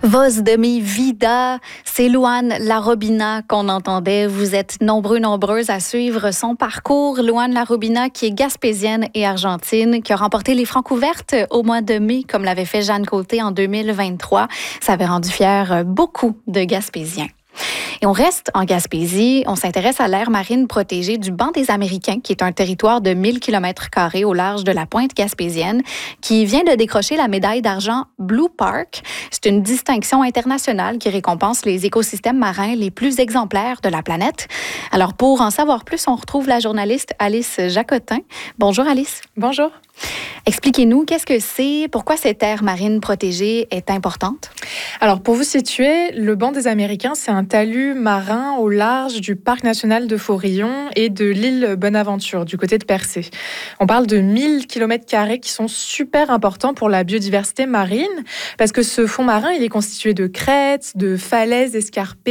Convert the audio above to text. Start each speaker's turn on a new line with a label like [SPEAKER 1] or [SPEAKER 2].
[SPEAKER 1] Voz de mi vida, c'est Louane Larobina qu'on entendait. Vous êtes nombreuses à suivre son parcours. Louane Larobina, qui est gaspésienne et argentine, qui a remporté les Francouvertes au mois de mai, comme l'avait fait Jeanne Côté en 2023. Ça avait rendu fier beaucoup de Gaspésiens. Et on reste en Gaspésie. On s'intéresse à l'aire marine protégée du Banc des Américains, qui est un territoire de 1000 km² au large de la pointe gaspésienne, qui vient de décrocher la médaille d'argent Blue Park. C'est une distinction internationale qui récompense les écosystèmes marins les plus exemplaires de la planète. Alors, pour en savoir plus, on retrouve la journaliste Alice Jacotin. Bonjour Alice.
[SPEAKER 2] Bonjour.
[SPEAKER 1] Expliquez-nous, qu'est-ce que c'est? Pourquoi cette aire marine protégée est importante?
[SPEAKER 2] Alors, pour vous situer, le Banc des Américains, c'est un talus marin au large du Parc national de Forillon et de l'île Bonaventure, du côté de Percé. On parle de 1000 km² qui sont super importants pour la biodiversité marine, parce que ce fond marin, il est constitué de crêtes, de falaises escarpées,